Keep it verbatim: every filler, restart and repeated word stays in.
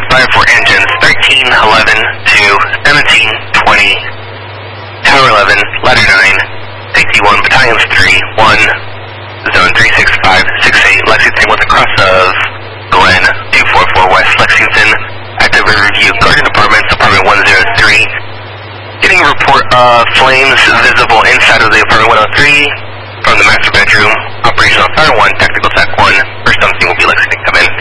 five for engines thirteen, eleven to seventeen, twenty, Tower eleven, ladder nine, safety one, battalions three, one, zone three six five six eight, Lexington with a cross of Glen two four four West Lexington, active review, Garden Apartments, apartment one oh three, getting a report of flames visible inside of the apartment one oh three from the master bedroom, operational fire one, tactical sac one, first something will be Lexington, come in.